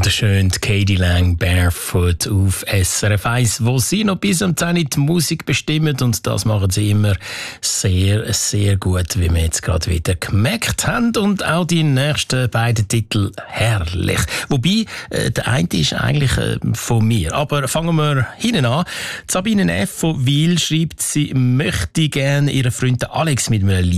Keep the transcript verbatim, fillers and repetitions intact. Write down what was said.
Wunderschön, Katie Lang, Barefoot auf S R F eins, wo sie noch bis um zehn Uhr die Musik bestimmen, und das machen sie immer sehr, sehr gut, wie wir jetzt gerade wieder gemerkt haben, und auch die nächsten beiden Titel herrlich. Wobei, äh, der eine ist eigentlich äh, von mir, aber fangen wir hinten an. Sabine Neff von Wil schreibt, sie möchte gerne ihren Freund Alex mit einem